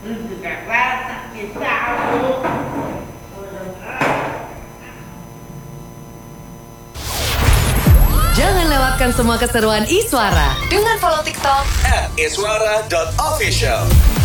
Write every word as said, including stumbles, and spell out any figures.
Jangan lewatkan semua keseruan Iswara dengan follow TikTok at iswara dot official.